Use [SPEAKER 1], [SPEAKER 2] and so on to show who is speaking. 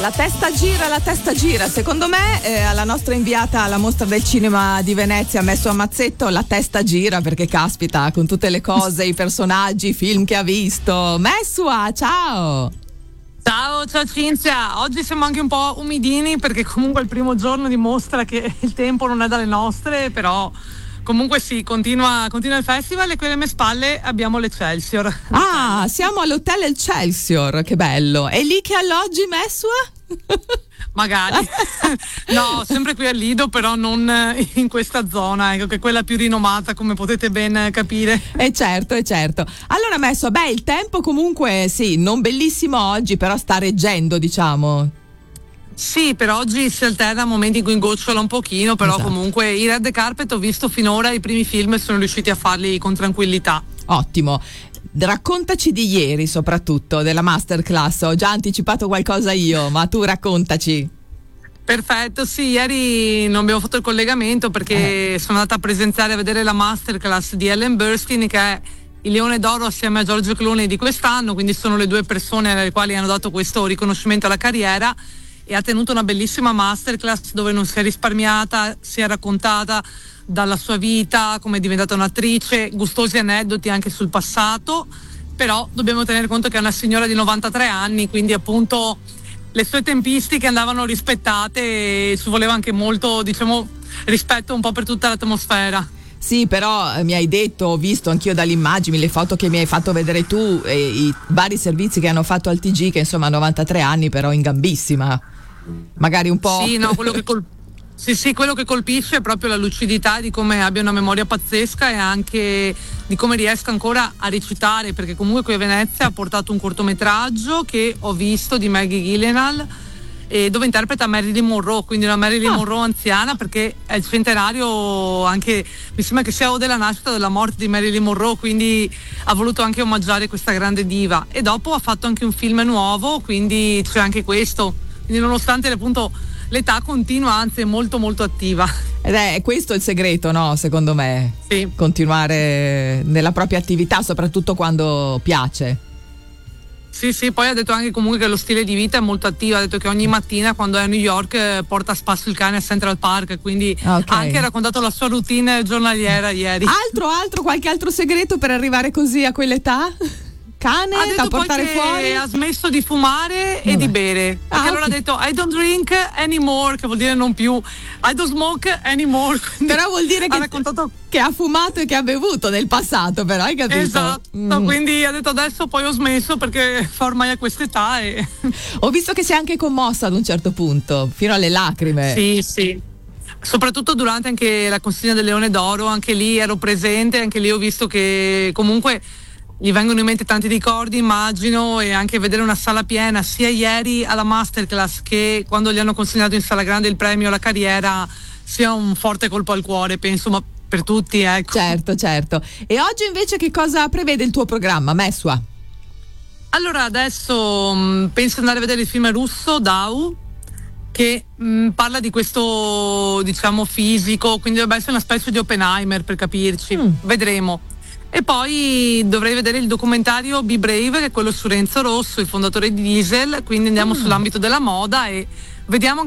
[SPEAKER 1] La testa gira. Secondo me alla nostra inviata alla Mostra del Cinema di Venezia, Messua Mazzetto, la testa gira perché caspita, con tutte le cose, i personaggi, i film che ha visto. Messua, ciao!
[SPEAKER 2] Ciao Cinzia, oggi siamo anche un po' umidini perché comunque il primo giorno dimostra che il tempo non è dalle nostre, però comunque sì, continua il festival e qui alle mie spalle abbiamo l'Excelsior.
[SPEAKER 1] Ah, siamo all'hotel Excelsior, che bello. E lì che alloggi, Messua?
[SPEAKER 2] Magari. No, sempre qui al Lido, però non in questa zona, ecco, che è quella più rinomata, come potete ben capire.
[SPEAKER 1] Certo. Allora Messua, il tempo comunque sì, non bellissimo oggi, però sta reggendo, diciamo.
[SPEAKER 2] Sì, per oggi si alterna momenti in cui ingocciola un pochino, però esatto. Comunque i red carpet ho visto finora i primi film e sono riusciti a farli con tranquillità.
[SPEAKER 1] Ottimo. Raccontaci di ieri, soprattutto della masterclass. Ho già anticipato qualcosa io, ma tu raccontaci.
[SPEAKER 2] Perfetto, sì, ieri non abbiamo fatto il collegamento perché sono andata a presenziare a vedere la masterclass di Ellen Burstyn, che è il Leone d'Oro assieme a George Clooney di quest'anno, quindi sono le due persone alle quali hanno dato questo riconoscimento alla carriera, e ha tenuto una bellissima masterclass dove non si è risparmiata, si è raccontata dalla sua vita, come è diventata un'attrice, gustosi aneddoti anche sul passato, però dobbiamo tenere conto che è una signora di 93 anni, quindi appunto le sue tempistiche andavano rispettate e ci voleva anche molto, diciamo, rispetto un po' per tutta l'atmosfera.
[SPEAKER 1] Sì, però mi hai detto, ho visto anch'io dalle immagini, le foto che mi hai fatto vedere tu e i vari servizi che hanno fatto al TG, che insomma ha 93 anni, però in gambissima. Magari un po'.
[SPEAKER 2] Sì, no, quello che colpisce è proprio la lucidità di come abbia una memoria pazzesca e anche di come riesca ancora a recitare, perché comunque qui a Venezia ha portato un cortometraggio che ho visto di Maggie Gyllenhaal, dove interpreta Marilyn Monroe, quindi una Marilyn Monroe anziana, perché è il centenario anche, mi sembra che sia o della nascita o della morte di Marilyn Monroe, quindi ha voluto anche omaggiare questa grande diva. E dopo ha fatto anche un film nuovo, quindi c'è anche questo, quindi nonostante appunto l'età continua, anzi è molto molto attiva.
[SPEAKER 1] Ed è questo il segreto, no? Secondo me.
[SPEAKER 2] Sì.
[SPEAKER 1] Continuare nella propria attività, soprattutto quando piace.
[SPEAKER 2] Sì, poi ha detto anche comunque che lo stile di vita è molto attivo, ha detto che ogni mattina quando è a New York porta a spasso il cane a Central Park, quindi ha anche raccontato la sua routine giornaliera ieri.
[SPEAKER 1] Altro, qualche altro segreto per arrivare così a quell'età? Cane da portare fuori?
[SPEAKER 2] Ha smesso di fumare e di bere, perché allora ha detto I don't drink anymore, che vuol dire non più, I don't smoke anymore.
[SPEAKER 1] Però vuol dire che ha fumato e che ha bevuto nel passato, però hai capito?
[SPEAKER 2] Esatto, quindi ha detto adesso poi ho smesso perché fa ormai a quest'età e...
[SPEAKER 1] Ho visto che si è anche commossa ad un certo punto, fino alle lacrime.
[SPEAKER 2] Sì, soprattutto durante anche la consegna del Leone d'Oro, anche lì ero presente, anche lì ho visto che comunque gli vengono in mente tanti ricordi, immagino, e anche vedere una sala piena sia ieri alla masterclass che quando gli hanno consegnato in sala grande il premio alla carriera sia un forte colpo al cuore, penso, ma per tutti, ecco.
[SPEAKER 1] Certo. E oggi invece che cosa prevede il tuo programma, Messua?
[SPEAKER 2] Allora adesso penso di andare a vedere il film russo Dau, che parla di questo, diciamo, fisico, quindi dovrebbe essere una specie di Oppenheimer, per capirci. Vedremo. E poi dovrei vedere il documentario Be Brave, che è quello su Renzo Rosso, il fondatore di Diesel, quindi andiamo sull'ambito della moda e vediamo